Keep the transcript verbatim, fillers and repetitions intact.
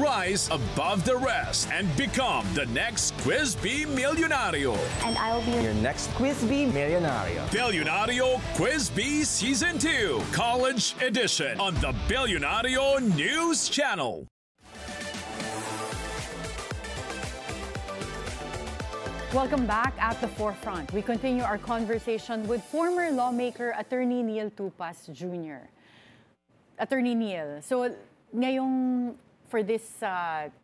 rise above the rest and become the next Quiz Bee Milyonario. And I'll be your next Quiz Bee Milyonario. Bilyonario Quiz Bee Season two, College Edition on the Bilyonario News Channel. Welcome back at the forefront. We continue our conversation with former lawmaker Attorney Neil Tupas Junior Attorney Neil, so ngayong for this uh,